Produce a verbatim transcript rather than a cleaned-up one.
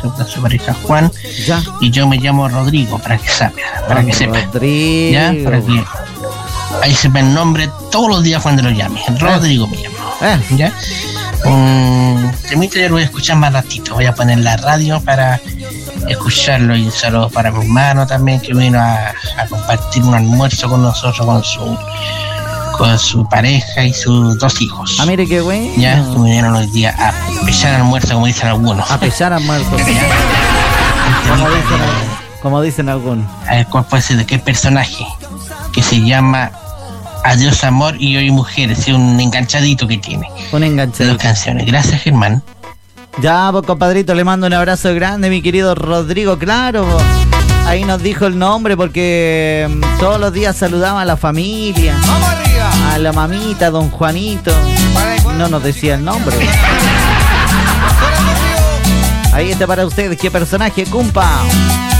su pareja Juan, ya. Y yo me llamo Rodrigo, para que sepa, para que sepa. Rodrigo. ¿Ya? Para que ahí sepa el nombre todos los días cuando lo llame. Rodrigo me llamo. Eh. ¿Ya? Um, temita yo lo voy a escuchar más ratito. Voy a poner la radio para escucharlo, y un saludo para mi hermano también, que vino a, a compartir un almuerzo con nosotros, con su con su pareja y sus dos hijos. Ah, mire qué bueno. Ya, que vinieron hoy día a pesar almuerzo, como dicen algunos. A pesar almuerzo. como, dicen, como dicen algunos. A ver, ¿cuál puede ser? ¿De qué personaje? Que se llama Adiós Amor y Hoy Mujeres. Es un enganchadito que tiene. Un De enganchadito. dos canciones. Gracias, Germán. Ya, pues, compadrito, le mando un abrazo grande, mi querido Rodrigo. Claro, pues, ahí nos dijo el nombre porque mm, todos los días saludaba a la familia. ¡Vamos arriba! A la mamita, don Juanito. No nos decía el nombre. Ahí está para ustedes. ¿Qué personaje, cumpa?